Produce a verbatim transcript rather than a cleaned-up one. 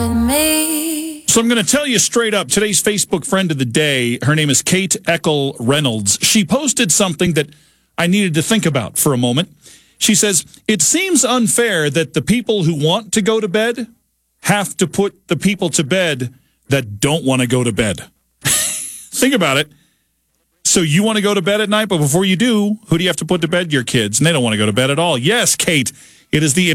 Me. So I'm going to tell you straight up, today's Facebook friend of the day, her name is Kate Eckel Reynolds. She posted something that I needed to think about for a moment. She says, it seems unfair that the people who want to go to bed have to put the people to bed that don't want to go to bed. Think about it. So you want to go to bed at night, but before you do, who do you have to put to bed? Your kids. And they don't want to go to bed at all. Yes, Kate, it is the